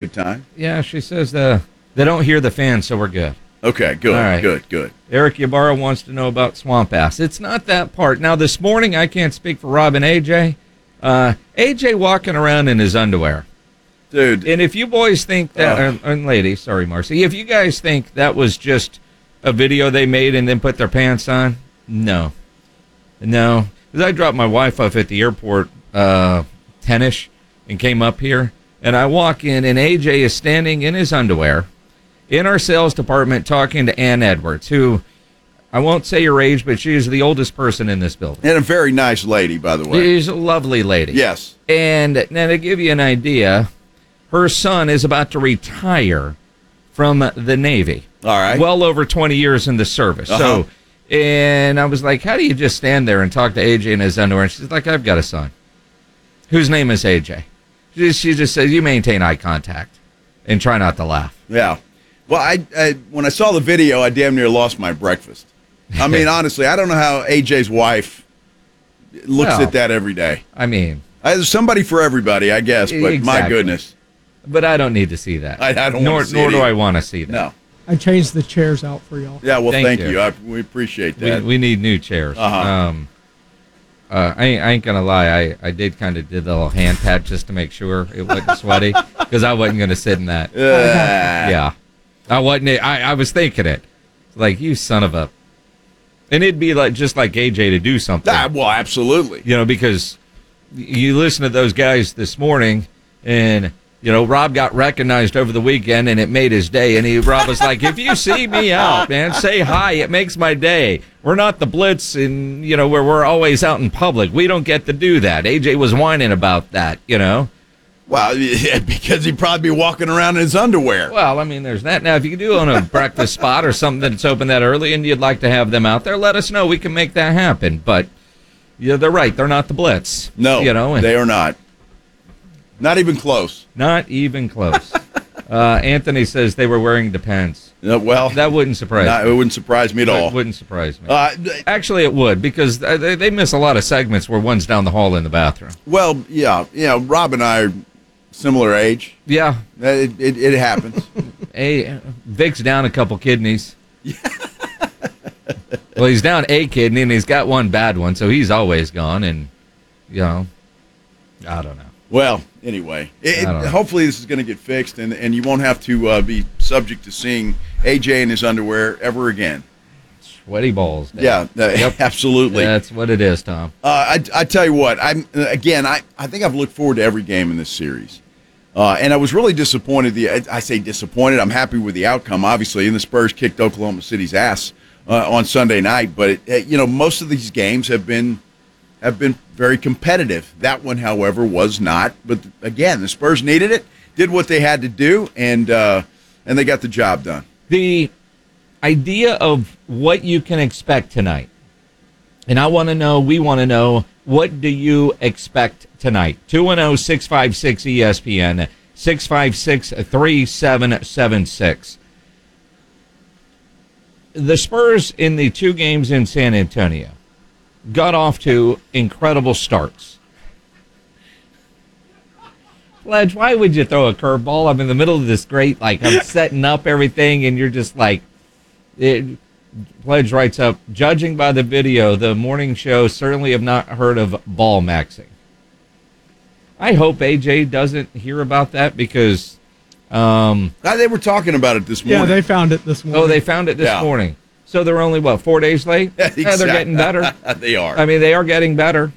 good time. Yeah, she says they don't hear the fans, so we're good. Okay, good, All right. good. Eric Ybarra wants to know about swamp ass. It's not that part. Now, this morning, I can't speak for Rob and AJ. AJ walking around in his underwear. Dude. And if you boys think that, and ladies, sorry, Marcy, if you guys think that was just a video they made and then put their pants on, no. Because I dropped my wife off at the airport 10-ish and came up here, and I walk in, and AJ is standing in his underwear in our sales department talking to Ann Edwards, who, I won't say her age, but she is the oldest person in this building. And a very nice lady, by the way. She's a lovely lady. Yes. And now to give you an idea, her son is about to retire from the Navy. All right. Well over 20 years in the service. Uh-huh. And I was like, how do you just stand there and talk to AJ in his underwear? And she's like, I've got a son whose name is AJ. She just says, you maintain eye contact and try not to laugh. Yeah. Well, I when I saw the video, I damn near lost my breakfast. I mean, honestly, I don't know how AJ's wife looks at that every day. I mean, there's somebody for everybody, I guess, but exactly. My goodness. But I don't need to see that. I don't want to see it. Nor do I want to see that. No. I changed the chairs out for y'all. Yeah, well, thank you. you. We appreciate that. We need new chairs. Uh-huh. I ain't going to lie. I did kind of did the little hand pat just to make sure it wasn't sweaty because I wasn't going to sit in that. Yeah. I wasn't. I was thinking it. Like, you son of a. And it'd be like just like AJ to do something. Well, absolutely. Because you listen to those guys this morning, and Rob got recognized over the weekend, and it made his day. And Rob was like, "If you see me out, man, say hi. It makes my day. We're not the Blitz, and where we're always out in public. We don't get to do that." AJ was whining about that. Well, yeah, because he'd probably be walking around in his underwear. Well, I mean, there's that. Now, if you do own a breakfast spot or something that's open that early and you'd like to have them out there, let us know. We can make that happen. But they're right. They're not the Blitz. No, they are not. Not even close. Not even close. Anthony says they were wearing Depends. Well, that wouldn't surprise me. It wouldn't surprise me at all. It wouldn't surprise me. Actually, it would, because they miss a lot of segments where one's down the hall in the bathroom. Well, yeah. Rob and I are similar age. Yeah. It happens. Hey, Vic's down a couple kidneys. Well, he's down a kidney, and he's got one bad one, so he's always gone, and, I don't know. Well, anyway, hopefully this is going to get fixed, and you won't have to be subject to seeing AJ in his underwear ever again. Sweaty balls. Dave. Yeah, yep. Absolutely. That's what it is, Tom. I tell you what, I think I've looked forward to every game in this series. And I was really disappointed. I say disappointed. I'm happy with the outcome, obviously, and the Spurs kicked Oklahoma City's ass on Sunday night. But, most of these games have been very competitive. That one, however, was not. But again, the Spurs needed it, did what they had to do, and they got the job done. The idea of what you can expect tonight, and we want to know, what do you expect tonight? 210-656-ESPN, 656-3776. The Spurs in the two games in San Antonio got off to incredible starts. Pledge, why would you throw a curveball? I'm in the middle of this great, I'm setting up everything, and you're just like, Pledge writes up, judging by the video, the morning show certainly have not heard of ball maxing. I hope AJ doesn't hear about that because... they were talking about it this morning. Yeah, they found it this morning. Oh, they found it this morning. So they're only, 4 days late? Exactly. Yeah, they're getting better. They are. I mean, they are getting better.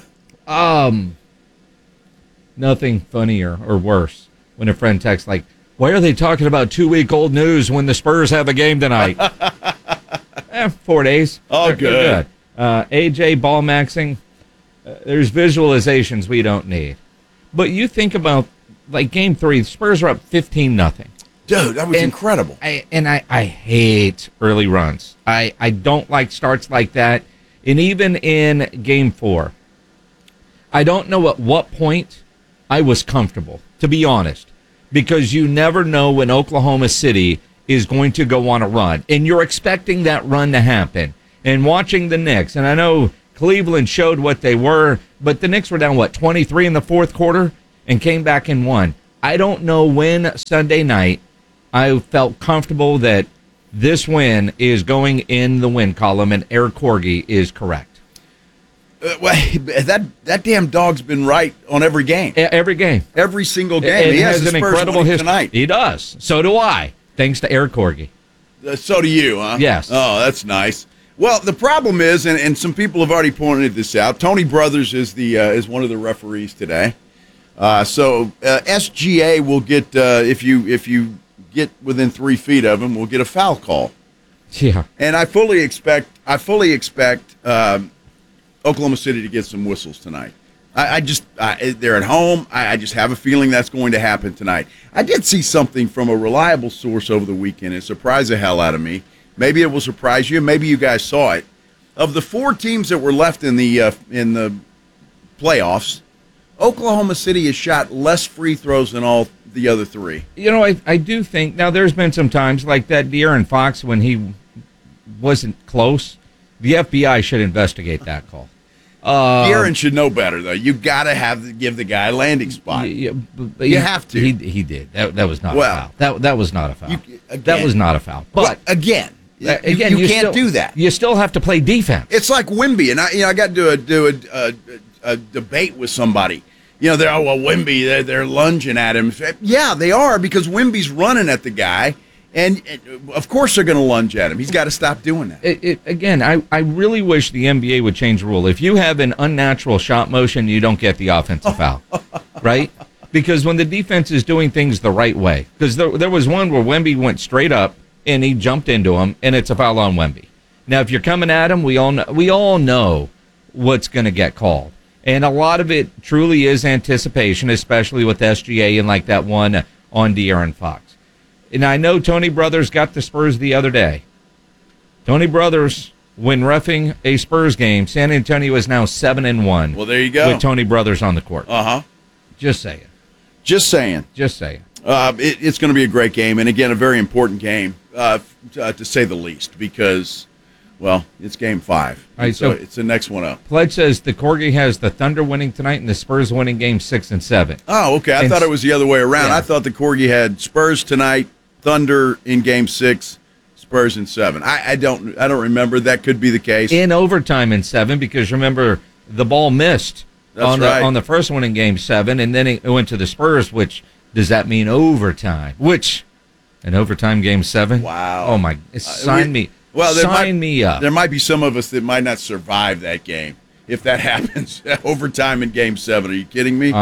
Nothing funnier or worse when a friend texts like, why are they talking about 2-week-old news when the Spurs have a game tonight? 4 days. Oh, they're good. AJ ball maxing, there's visualizations we don't need. But you think about, Game 3, the Spurs are up 15-0. Dude, that was incredible. I hate early runs. I don't like starts like that. And even in Game 4, I don't know at what point I was comfortable, to be honest, because you never know when Oklahoma City is going to go on a run. And you're expecting that run to happen. And watching the Knicks, and I know Cleveland showed what they were, but the Knicks were down, 23 in the fourth quarter and came back and won. I don't know when Sunday night I felt comfortable that this win is going in the win column, and Eric Corgi is correct. Well, that damn dog's been right on every game. Every game. Every single game. He has the an Spurs incredible winning history. tonight. He does. So do I, thanks to Eric Corgi. So do you, huh? Yes. Oh, that's nice. Well, the problem is, and some people have already pointed this out, Tony Brothers is one of the referees today. So SGA will get, if you get within 3 feet of him, will get a foul call. Yeah. And I fully expect Oklahoma City to get some whistles tonight. They're at home. I just have a feeling that's going to happen tonight. I did see something from a reliable source over the weekend. It surprised the hell out of me. Maybe it will surprise you. Maybe you guys saw it. Of the 4 teams that were left in the playoffs, Oklahoma City has shot less free throws than all the other 3. You know, I do think, now there's been some times like that De'Aaron Fox when he wasn't close. The FBI should investigate that call. De'Aaron should know better, though. You got to give the guy a landing spot. You have to. He did. That was not a foul. That was not a foul. That was not a foul. But again, you can't do that. You still have to play defense. It's like Wemby, and I got to do a debate with somebody. Wemby, they're lunging at him. Yeah, they are, because Wemby's running at the guy. And of course they're going to lunge at him. He's got to stop doing that. Again, I really wish the NBA would change the rule. If you have an unnatural shot motion, you don't get the offensive foul, right? Because when the defense is doing things the right way, because there was one where Wemby went straight up and he jumped into him, and it's a foul on Wemby. Now, if you're coming at him, we all know what's going to get called. And a lot of it truly is anticipation, especially with SGA and like that one on De'Aaron Fox. And I know Tony Brothers got the Spurs the other day. Tony Brothers, when reffing a Spurs game, San Antonio is now 7-1. Well, there you go. With Tony Brothers on the court. Just saying. Just saying. It's going to be a great game, and again, a very important game, to say the least, because, well, it's Game 5. All right, so it's the next one up. Pledge says the Corgi has the Thunder winning tonight and the Spurs winning Game 6 and 7. Oh, okay. I thought it was the other way around. Yeah. I thought the Corgi had Spurs tonight, Thunder in Game 6, Spurs in 7. I don't remember. That could be the case. In overtime in 7, because remember the ball missed on the first one in Game 7, and then it went to the Spurs. Which does that mean overtime? Which an overtime Game 7? Wow! Oh my! Sign me up. There might be some of us that might not survive that game if that happens. Overtime in Game 7. Are you kidding me?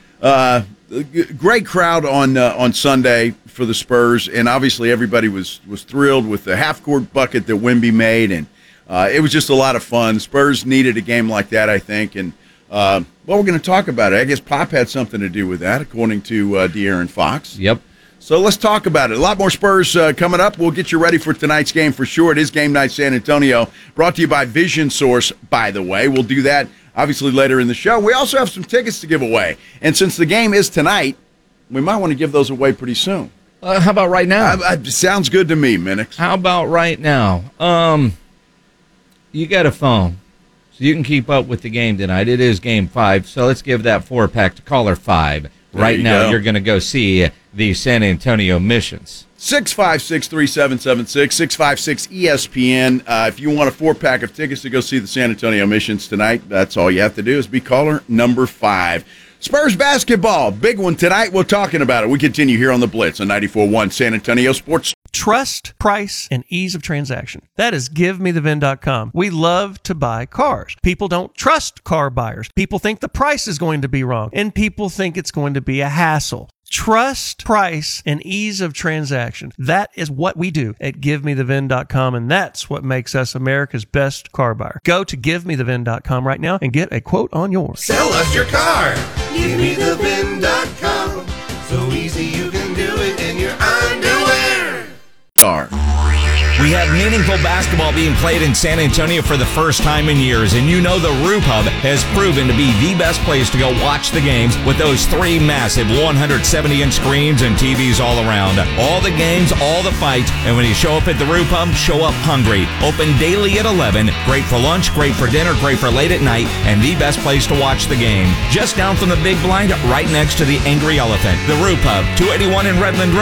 Great crowd on Sunday for the Spurs, and obviously everybody was thrilled with the half-court bucket that Wemby made, and it was just a lot of fun. Spurs needed a game like that, I think, and we're going to talk about it. I guess Pop had something to do with that, according to De'Aaron Fox. Yep. So let's talk about it. A lot more Spurs coming up. We'll get you ready for tonight's game for sure. It is Game Night San Antonio, brought to you by Vision Source, by the way. We'll do that obviously later in the show. We also have some tickets to give away. And since the game is tonight, we might want to give those away pretty soon. How about right now? Sounds good to me, Minix. How about right now? You got a phone, so you can keep up with the game tonight. It is Game 5, so let's give that 4-pack to caller 5. Right now, you're going to go see the San Antonio Missions. 656-3776, 656-ESPN. If you want a 4-pack of tickets to go see the San Antonio Missions tonight, that's all you have to do is be caller number 5. Spurs basketball, big one tonight. We're talking about it. We continue here on the Blitz on 94.1 San Antonio Sports. Trust, price, and ease of transaction. That is GiveMeTheVin.com. We love to buy cars. People don't trust car buyers. People think the price is going to be wrong, and people think it's going to be a hassle. Trust, price, and ease of transaction. That is what we do at GiveMeTheVin.com, and that's what makes us America's best car buyer. Go to GiveMeTheVin.com right now and get a quote on yours. Sell us your car. GiveMeTheVin.com. So easy you can do it in your underwear. We have meaningful basketball being played in San Antonio for the first time in years, and you know the Roop Hub has proven to be the best place to go watch the games with those 3 massive 170-inch screens and TVs all around. All the games, all the fights, and when you show up at the Roop Hub, show up hungry. Open daily at 11. Great for lunch, great for dinner, great for late at night, and the best place to watch the game. Just down from the big blind, right next to the Angry Elephant. The Roop Hub, 281 in Redland Road.